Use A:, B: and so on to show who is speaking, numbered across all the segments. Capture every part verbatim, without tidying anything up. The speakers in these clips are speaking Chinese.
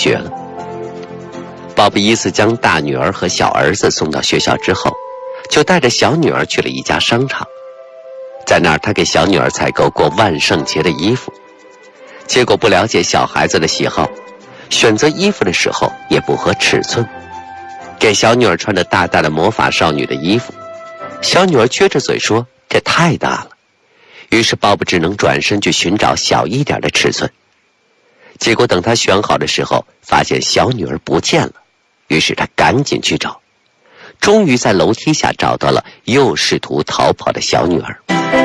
A: 学了。鲍勃依次将大女儿和小儿子送到学校之后，就带着小女儿去了一家商场。在那儿，他给小女儿采购过万圣节的衣服，结果不了解小孩子的喜好，选择衣服的时候也不合尺寸，给小女儿穿着大大的魔法少女的衣服，小女儿撅着嘴说这太大了，于是鲍勃只能转身去寻找小一点的尺寸。结果等他选好的时候，发现小女儿不见了，于是他赶紧去找，终于在楼梯下找到了又试图逃跑的小女儿。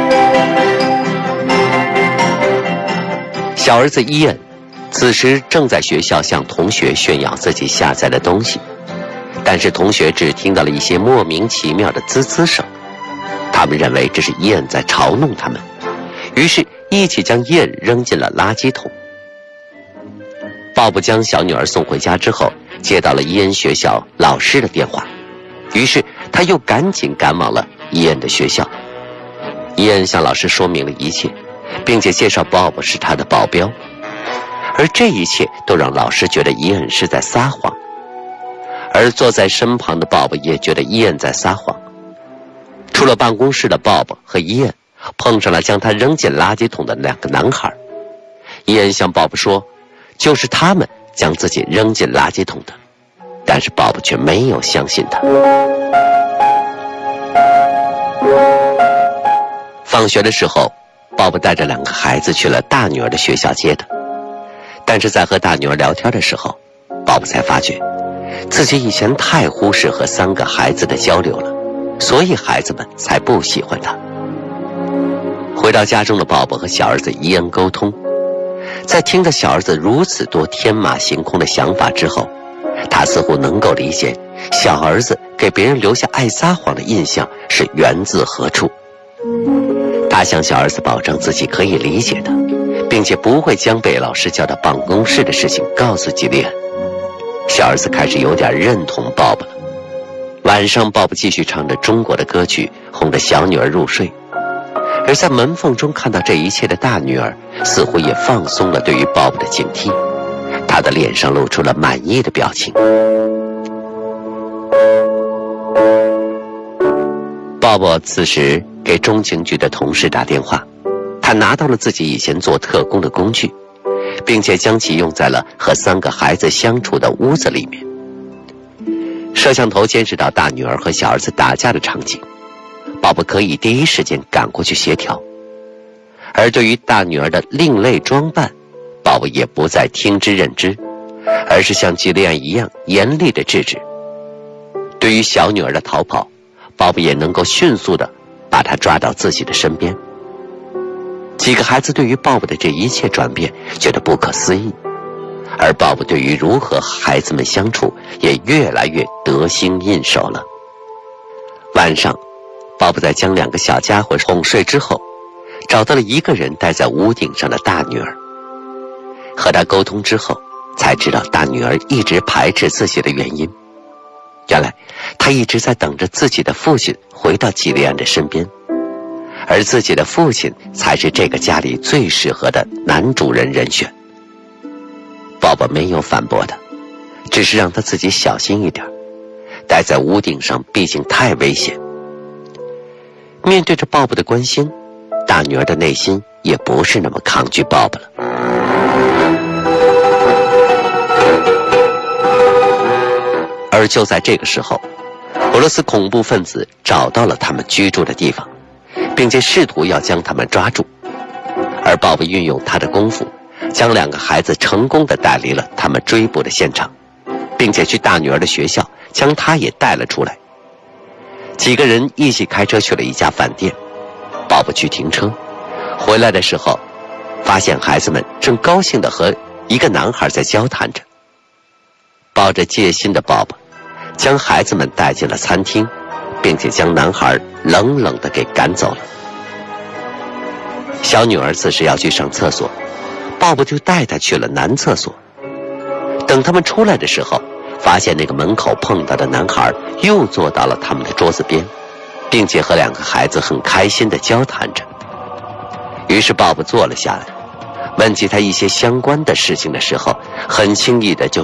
A: 小儿子伊恩此时正在学校向同学炫耀自己下载的东西，但是同学只听到了一些莫名其妙的滋滋声，他们认为这是伊恩在嘲弄他们，于是一起将伊恩扔进了垃圾桶。鲍勃将小女儿送回家之后，接到了伊恩学校老师的电话，于是他又赶紧赶往了伊恩的学校。伊恩向老师说明了一切，并且介绍鲍勃是他的保镖，而这一切都让老师觉得伊恩是在撒谎，而坐在身旁的鲍勃也觉得伊恩在撒谎。出了办公室的鲍勃和伊恩碰上了将他扔进垃圾桶的两个男孩。伊恩向鲍勃说，就是他们将自己扔进垃圾桶的，但是鲍勃却没有相信他。放学的时候，鲍勃带着两个孩子去了大女儿的学校接她，但是在和大女儿聊天的时候，鲍勃才发觉自己以前太忽视和三个孩子的交流了，所以孩子们才不喜欢他。回到家中的鲍勃和小儿子伊恩沟通，在听到小儿子如此多天马行空的想法之后，他似乎能够理解小儿子给别人留下爱撒谎的印象是源自何处。他向小儿子保证自己可以理解的，并且不会将被老师叫到办公室的事情告诉吉利安。小儿子开始有点认同鲍勃了。晚上，鲍勃继续唱着中国的歌曲，哄着小女儿入睡。而在门缝中看到这一切的大女儿，似乎也放松了对于鲍勃的警惕，她的脸上露出了满意的表情。鲍勃此时给中情局的同事打电话，他拿到了自己以前做特工的工具，并且将其用在了和三个孩子相处的屋子里面。摄像头监视到大女儿和小儿子打架的场景，鲍勃可以第一时间赶过去协调。而对于大女儿的另类装扮，鲍勃也不再听之任之，而是像吉利安一样严厉地制止。对于小女儿的逃跑，鲍勃也能够迅速地把她抓到自己的身边。几个孩子对于鲍勃的这一切转变觉得不可思议，而鲍勃对于如何和孩子们相处也越来越得心应手了。晚上，鲍勃在将两个小家伙哄睡之后，找到了一个人待在屋顶上的大女儿。和她沟通之后，才知道大女儿一直排斥自己的原因。原来她一直在等着自己的父亲回到吉利安的身边，而自己的父亲才是这个家里最适合的男主人人选。鲍勃没有反驳他，只是让他自己小心一点，待在屋顶上毕竟太危险。面对着鲍勃的关心，大女儿的内心也不是那么抗拒鲍勃了。而就在这个时候，俄罗斯恐怖分子找到了他们居住的地方，并且试图要将他们抓住。而鲍勃运用他的功夫，将两个孩子成功地带离了他们追捕的现场，并且去大女儿的学校将她也带了出来。几个人一起开车去了一家饭店，鲍勃去停车，回来的时候发现孩子们正高兴地和一个男孩在交谈着。抱着戒心的鲍勃将孩子们带进了餐厅，并且将男孩冷冷地给赶走了。小女儿此时要去上厕所，鲍勃就带她去了男厕所。等他们出来的时候，发现那个门口碰到的男孩又坐到了他们的桌子边，并且和两个孩子很开心地交谈着。于是鲍勃坐了下来，问及他一些相关的事情的时候，很轻易地就